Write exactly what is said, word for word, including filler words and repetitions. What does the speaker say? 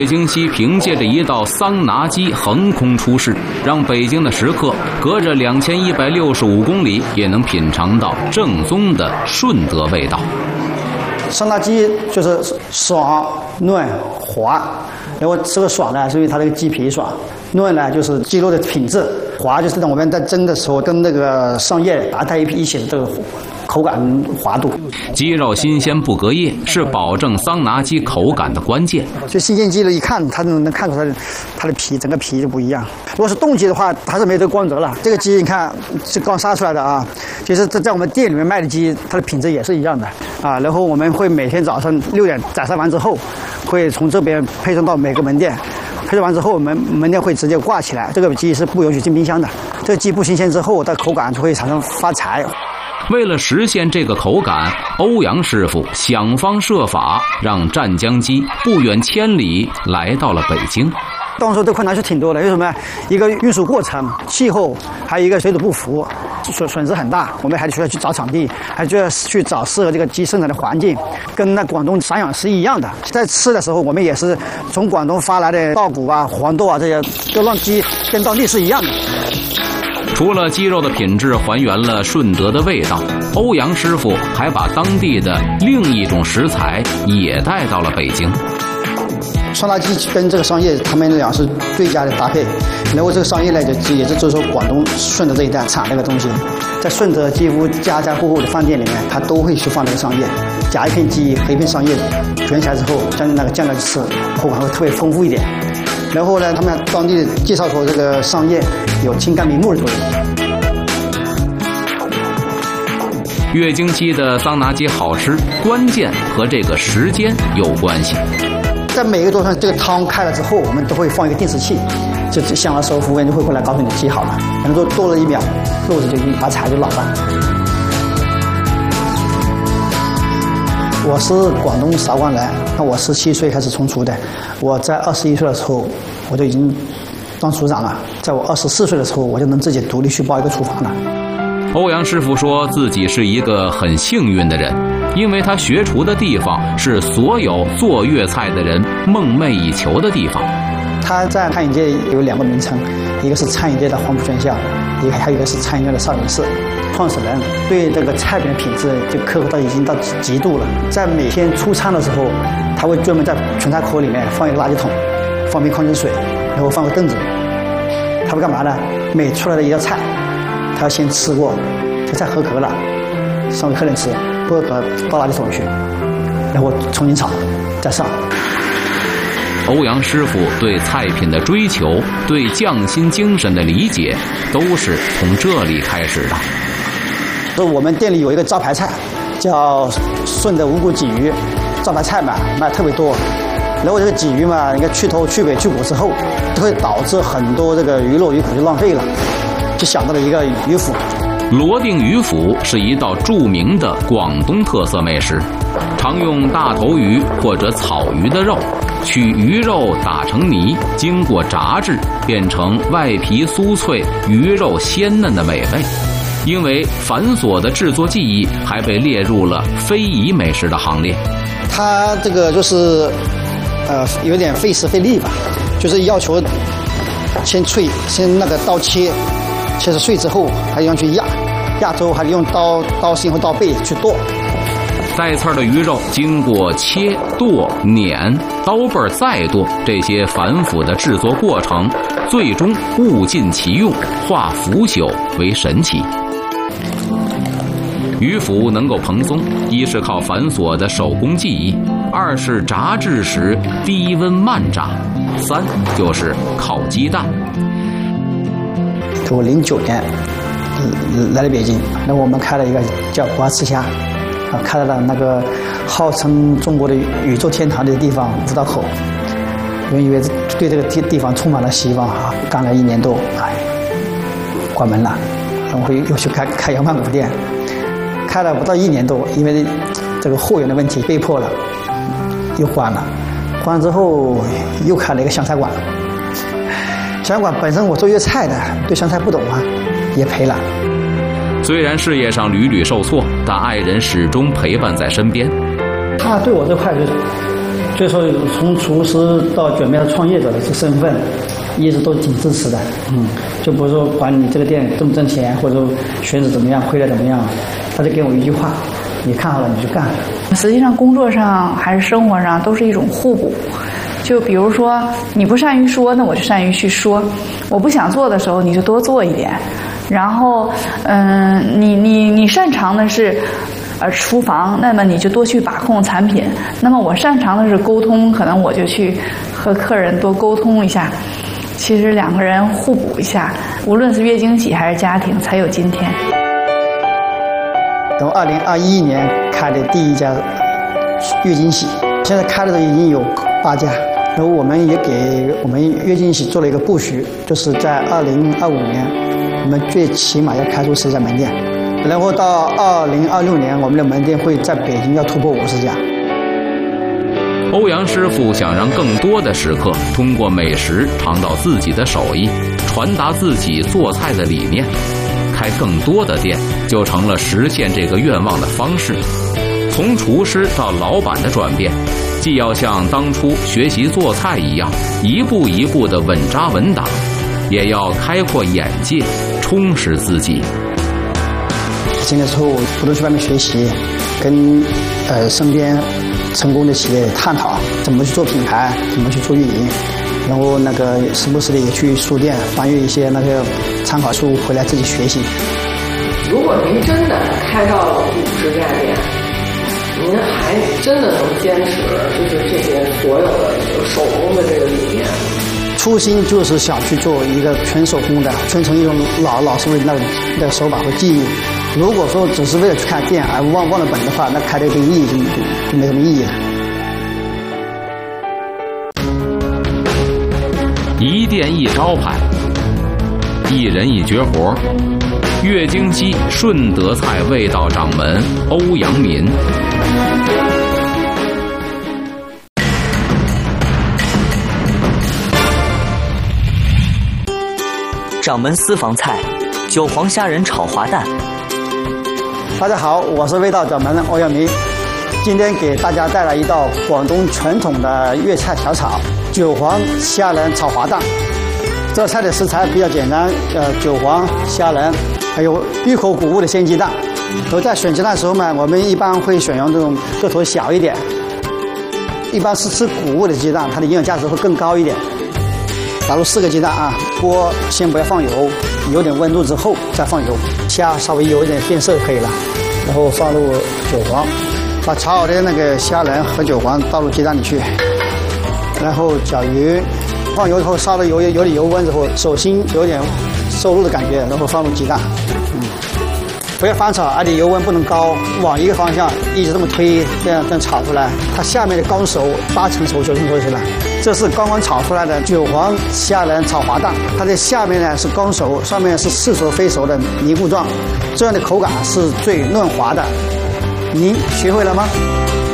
岳京西凭借着一道桑拿机横空出世，让北京的食客隔着两千一百六十五公里也能品尝到正宗的顺德味道。 桑拿鸡就是爽、嫩、滑，然后这个爽呢，是因为它这个鸡皮爽；嫩呢，就是鸡肉的品质；滑就是让我们在蒸的时候跟那个桑叶搭在一起的这个口感滑度。 鸡肉新鲜不隔夜是保证桑拿鸡口感的关键。 就新鲜鸡了，一看它能能看出它的它的皮，整个皮就不一样。如果是冻鸡的话，还是没这个光泽了。这个鸡你看是刚杀出来的啊，其实在在我们店里面卖的鸡，它的品质也是一样的啊。然后我们会每天早上六点宰杀完之后，会从这边配送到每个门店。配送完之后，门门店会直接挂起来。这个鸡是不允许进冰箱的。这个鸡不新鲜之后，它口感就会产生发柴。 为了实现这个口感，欧阳师傅想方设法让湛江鸡不远千里来到了北京。 当时的困难是挺多的，为什么？一个运输过程、气候，还有一个水土不服，损损失很大。我们还需要去找场地，还需要去找适合这个鸡生产的环境，跟那广东散养是一样的。在吃的时候，我们也是从广东发来的稻谷啊、黄豆啊这些，都让鸡跟当地是一样的。 除了鸡肉的品质还原了顺德的味道，欧阳师傅还把当地的另一种食材也带到了北京。 桑拿鸡跟这个桑叶，他们俩是最佳的搭配。然后这个桑叶呢，就也是就是说广东顺德这一带产那个东西，在顺德几乎家家户户的饭店里面，他都会去放这个桑叶，夹一片鸡和一片桑叶卷起来之后，将那个酱料吃，口感会特别丰富一点。然后呢，他们当地介绍说这个桑叶有清肝明目的作用。 岳京鸡的桑拿鸡好吃，关键和这个时间有关系。 在每个桌上，这个汤开了之后，我们都会放一个定时器，就响的时候，服务员就会过来告诉你鸡好了。可能说多了一秒，肉子就一把柴就老了。我是广东韶关人，那我十七岁开始从厨的，我在二十一岁的时候我就已经当厨长了，在我二十四岁的时候，我就能自己独立去包一个厨房了。 欧阳师傅说自己是一个很幸运的人，因为他学厨的地方是所有做粤菜的人梦寐以求的地方。 他在餐饮界有两个名称，一个是餐饮界的黄埔军校，一个还有一个是餐饮界的少林寺。创始人对这个菜品的品质就刻苦到已经到极度了，在每天出餐的时候，他会专门在存菜口里面放一个垃圾桶，放瓶矿泉水，然后放个凳子。他会干嘛呢？每出来的一道菜，他要先吃过，这菜合格了，上给客人吃，不合格倒垃圾桶去，然后重新炒，再上。 欧阳师傅对菜品的追求，对匠心精神的理解，都是从这里开始的。 说我们店里有一个招牌菜，叫顺德无骨鲫鱼，招牌菜嘛，卖特别多。然后这个鲫鱼嘛，你看去头、去尾、去骨之后，就会导致很多这个鱼肉、鱼骨就浪费了，就想到了一个鱼腐。 罗定鱼腐是一道著名的广东特色美食，常用大头鱼或者草鱼的肉，取鱼肉打成泥，经过炸制，变成外皮酥脆、鱼肉鲜嫩的美味。因为繁琐的制作技艺，还被列入了非遗美食的行列。 它这个就是，呃，有点费时费力吧，就是要求先脆，先那个刀切，切成碎之后，还要去压，压之后还得用刀刀心和刀背去剁。 带刺儿的鱼肉经过切、剁、碾、刀背再剁这些繁复的制作过程，最终物尽其用，化腐朽为神奇。鱼腐能够蓬松，一是靠繁琐的手工技艺，二是炸制时低温慢炸，三就是靠鸡蛋。 我零九年来了北京，那我们开了一个叫国华吃虾，啊，开了那个号称中国的宇宙天堂的地方五道口，我以为对这个地地方充满了希望啊，刚来一年多，哎，关门了，然后又去开开羊曼谷店。开了不到一年多，因为这个货源的问题，被迫了又关了。关了之后又开了一个湘菜馆。湘菜馆本身我做粤菜的，对湘菜不懂啊，也赔了。 虽然事业上屡屡受挫，但爱人始终陪伴在身边。 他对我这块就所以说从厨师到准备到创业者的这身份，一直都挺支持的。嗯，就不是说管你这个店挣不挣钱，或者说选址怎么样，亏了怎么样，他就给我一句话：你看好了你就干。 实际上，工作上还是生活上都是一种互补。就比如说，你不善于说，那我就善于去说；我不想做的时候，你就多做一点。然后，嗯，你你你擅长的是呃厨房，那么你就多去把控产品。那么我擅长的是沟通，可能我就去和客人多沟通一下。其实两个人互补一下，无论是月经喜还是家庭，才有今天。 等二零二一年开的第一家月经喜，现在开的已经有八家。然后我们也给我们月经喜做了一个布局，就是在二零二五年，我们最起码要开出十家门店，然后到二零二六年，我们的门店会在北京要突破五十家。 欧阳师傅想让更多的食客通过美食尝到自己的手艺，传达自己做菜的理念，开更多的店就成了实现这个愿望的方式。从厨师到老板的转变，既要像当初学习做菜一样一步一步的稳扎稳打，也要开阔眼界，充实自己。 进来之后不断去外面学习，跟呃身边成功的企业探讨怎么去做品牌，怎么去做运营，然后那个时不时的也去书店翻阅一些那个参考书回来自己学习。 如果您真的开到了五十家店，您还真的能坚持就是这些所有的手工的这个理念？ 初心就是想去做一个纯手工的，传承一种老老师傅的那种那个手法和技艺。如果说只是为了去开店而忘忘了本的话，那开的这个意义就就没什么意义了。 一店一招牌，一人一绝活。月经西顺德菜味道掌门欧阳民。 掌门私房菜，韭黄虾仁炒滑蛋。 大家好，我是味道掌门欧阳民，今天给大家带来一道广东传统的粤菜小炒——韭黄虾仁炒滑蛋。这菜的食材比较简单，呃，韭黄、虾仁，还有玉口谷物的鲜鸡蛋。然后在选鸡蛋的时候呢，我们一般会选用这种个头小一点，一般是吃谷物的鸡蛋，它的营养价值会更高一点。打入四个鸡蛋啊，锅先不要放油，有点温度之后再放油，虾稍微有一点变色就可以了。然后放入韭黄，把炒好的那个虾仁和韭黄倒入鸡蛋里去，然后搅匀。放油之后烧了油有点油温之后，手心有点收入的感觉，然后放入鸡蛋，嗯，不要翻炒，而且油温不能高，往一个方向一直这么推，这样这样炒出来，它下面的刚熟，八成熟九成熟起来。这是刚刚炒出来的韭黄虾仁炒滑蛋，它的下面呢是刚熟，上面是似熟非熟的泥糊状，这样的口感是最嫩滑的。您学会了吗？